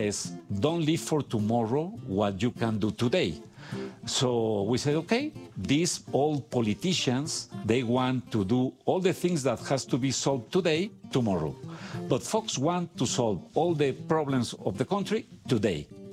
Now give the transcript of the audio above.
says, don't leave for tomorrow what you can do today. So we said, okay, these old politicians, they want to do all the things that has to be solved today, tomorrow. But folks want to solve all the problems of the country today.